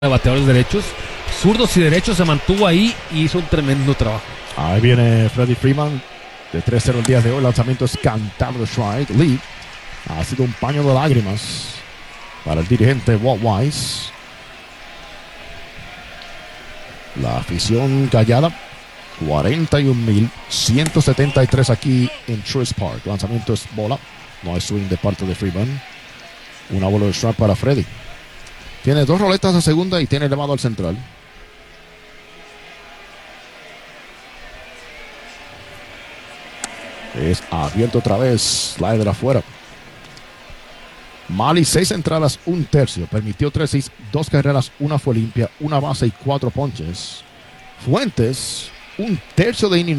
de bateadores derechos, zurdos y derechos, se mantuvo ahí y hizo un tremendo trabajo. Ahí viene Freddie Freeman de 3-0 el día de hoy. Lanzamiento es cantado de strike. Lee ha sido un paño de lágrimas para el dirigente Walt Weiss. La afición callada. 41,173 aquí en Truist Park. Lanzamiento es bola. No hay swing de parte de Freeman. Una bola de strike para Freddie. Tiene dos roletas a segunda y tiene elevado al central. Es abierto otra vez. Slider afuera. Mali, 6 entradas, 1/3. Permitió 3 hits, 2 carreras, 1 fue limpia, 1 base y 4 ponches. Fuentes, 1/3 de inning.